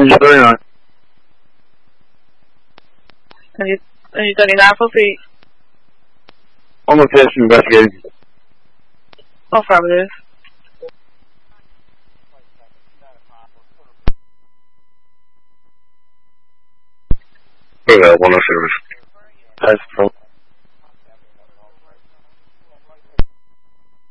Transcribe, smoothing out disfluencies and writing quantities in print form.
Who's doing that? Have you done any alpha feet? I'm a test investigating. Affirmative. Okay, 1 service. Test from